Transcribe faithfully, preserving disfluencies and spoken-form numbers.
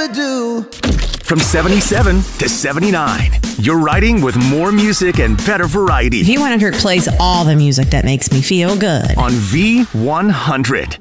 ever do. From seventy-seven to seventy-nine, you're riding with more music and better variety V one hundred plays all the music that makes me feel good. on V one hundred.